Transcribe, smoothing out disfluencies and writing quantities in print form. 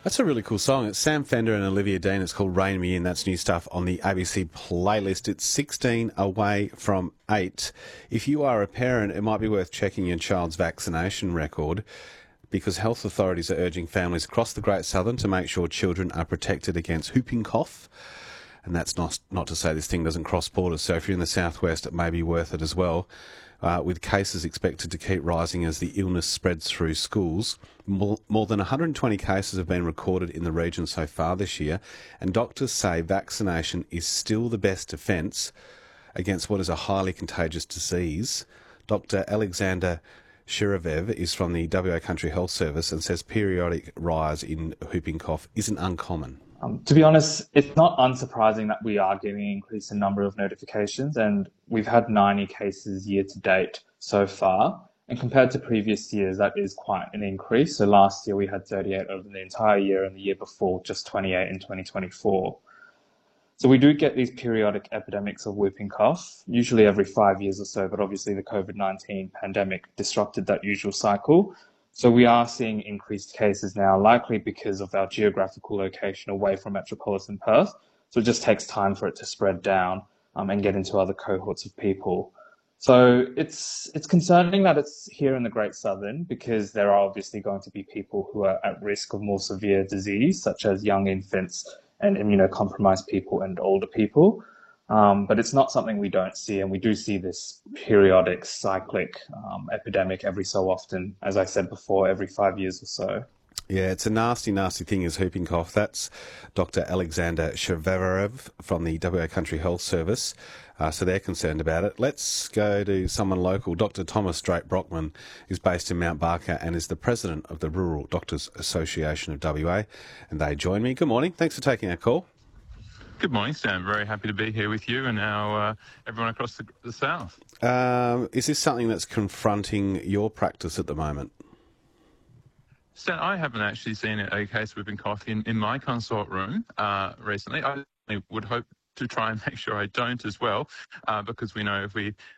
That's a really cool song. It's Sam Fender and Olivia Dean. It's called Rain Me In. That's new stuff on the ABC playlist. It's 16 away from 8. If you are a parent, it might be worth checking your child's vaccination record because health authorities are urging families across the Great Southern to make sure children are protected against whooping cough. And that's not to say this thing doesn't cross borders. So if you're in the southwest, it may be worth it as well. With cases expected to keep rising as the illness spreads through schools. More than 120 cases have been recorded in the region so far this year, and doctors say vaccination is still the best defence against what is a highly contagious disease. Dr. Alexander Shiravev is from the WA Country Health Service and says periodic rise in whooping cough isn't uncommon. To be honest, it's not unsurprising that we are getting an increase in number of notifications, and we've had 90 cases year to date so far. And compared to previous years, that is quite an increase. So last year we had 38 over the entire year, and the year before just 28 in 2024. So we do get these periodic epidemics of whooping cough, usually every 5 years or so, but obviously the COVID-19 pandemic disrupted that usual cycle. So we are seeing increased cases now, likely because of our geographical location away from metropolitan Perth. So it just takes time for it to spread down and get into other cohorts of people. So it's concerning that it's here in the Great Southern because there are obviously going to be people who are at risk of more severe disease, such as young infants and immunocompromised people and older people. But it's not something we don't see, and we do see this periodic cyclic epidemic every so often, as I said before, every 5 years or so. Yeah, it's a nasty, nasty thing is whooping cough. That's Dr. Alexander Shavarev from the WA Country Health Service. So they're concerned about it. Let's go to someone local. Dr. Thomas Drake Brockman is based in Mount Barker and is the president of the Rural Doctors Association of WA. And they join me. Good morning. Thanks for taking our call. Good morning, Sam. Very happy to be here with you and our everyone across the south. Is this something that's confronting your practice at the moment? Sam, I haven't actually seen a case of whooping cough in my consult room recently. I would hope to try and make sure I don't as well, because we know if we